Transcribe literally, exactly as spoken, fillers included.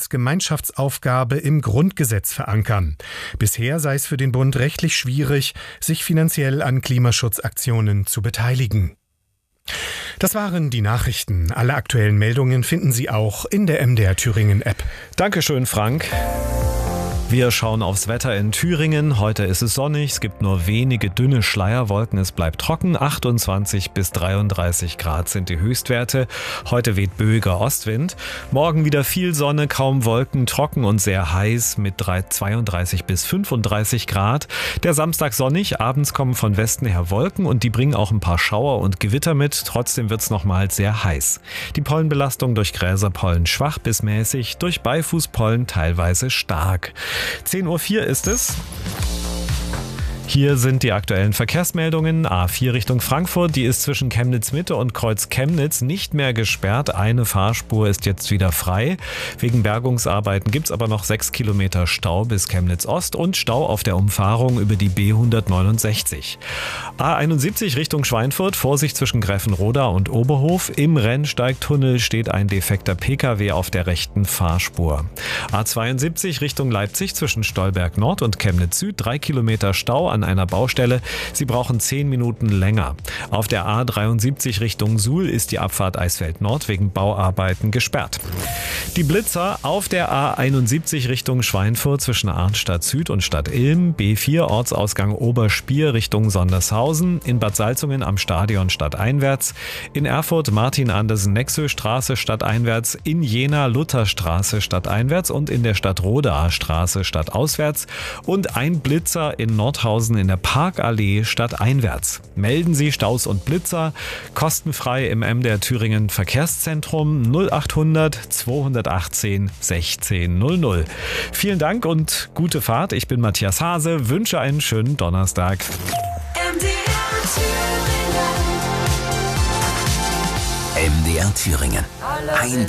als Gemeinschaftsaufgabe im Grundgesetz verankern. Bisher sei es für den Bund rechtlich schwierig, sich finanziell an Klimaschutzaktionen zu beteiligen. Das waren die Nachrichten. Alle aktuellen Meldungen finden Sie auch in der M D R Thüringen App. Dankeschön, Frank. Wir schauen aufs Wetter in Thüringen. Heute ist es sonnig, es gibt nur wenige dünne Schleierwolken, es bleibt trocken. achtundzwanzig bis dreiunddreißig Grad sind die Höchstwerte. Heute weht böiger Ostwind. Morgen wieder viel Sonne, kaum Wolken, trocken und sehr heiß mit zweiunddreißig bis fünfunddreißig Grad. Der Samstag sonnig, abends kommen von Westen her Wolken und die bringen auch ein paar Schauer und Gewitter mit. Trotzdem wird es nochmal sehr heiß. Die Pollenbelastung durch Gräserpollen schwach bis mäßig, durch Beifußpollen teilweise stark. zehn Uhr vier ist es. Hier sind die aktuellen Verkehrsmeldungen. A vier Richtung Frankfurt, die ist zwischen Chemnitz Mitte und Kreuz Chemnitz nicht mehr gesperrt. Eine Fahrspur ist jetzt wieder frei. Wegen Bergungsarbeiten gibt es aber noch sechs Kilometer Stau bis Chemnitz Ost und Stau auf der Umfahrung über die B hundertneunundsechzig. A einundsiebzig Richtung Schweinfurt, Vorsicht zwischen Gräfenroda und Oberhof. Im Rennsteigtunnel steht ein defekter Pkw auf der rechten Fahrspur. A zweiundsiebzig Richtung Leipzig zwischen Stolberg Nord und Chemnitz Süd, drei Kilometer Stau an einer Baustelle. Sie brauchen zehn Minuten länger. Auf der A dreiundsiebzig Richtung Suhl ist die Abfahrt Eisfeld Nord wegen Bauarbeiten gesperrt. Die Blitzer auf der A einundsiebzig Richtung Schweinfurt zwischen Arnstadt Süd und Stadt Ilm, B vier Ortsausgang Oberspier Richtung Sondershausen, in Bad Salzungen am Stadion stadteinwärts, in Erfurt Martin-Andersen-Nexö Straße stadteinwärts, in Jena Lutherstraße stadteinwärts und in der Stadt Rodaer Straße stadtauswärts und ein Blitzer in Nordhausen in der Parkallee stadteinwärts. Melden Sie Staus und Blitzer kostenfrei im M D R Thüringen Verkehrszentrum null achthundert zweihundertachtzehn sechzehn null null. Vielen Dank und gute Fahrt. Ich bin Matthias Hase, wünsche einen schönen Donnerstag. M D R Thüringen. M D R Thüringen.